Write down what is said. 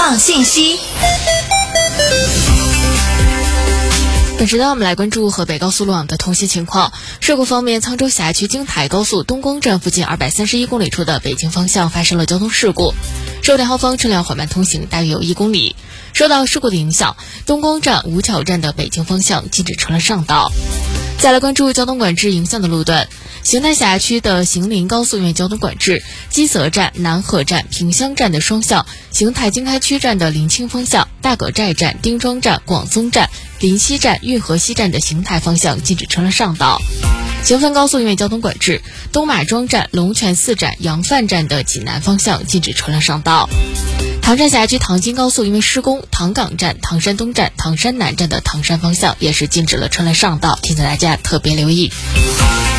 况信息。 本时段我们来关注河北高速路网的通行情况。事故方面，沧州辖区京台高速东宫站附近231公里处的北京方向发生了交通事故，受电后方车辆缓慢通行，大约有1公里。受到事故的影响，东宫站、吴桥站的北京方向禁止车辆上道。再来关注交通管制影响的路段。邢台辖区的邢林高速因为交通管制，基泽站、南河站、萍乡站的双向，邢台经开区站的临清方向，大葛寨站、丁庄站、广宗站、临西站、运河西站的邢台方向禁止车辆上道。邢汾高速因为交通管制，东马庄站、龙泉寺站、杨范站的济南方向禁止车辆上道。唐山辖区唐津高速因为施工，唐岗站、唐山东站、唐山南站的唐山方向也是禁止了车辆上道，提醒大家特别留意。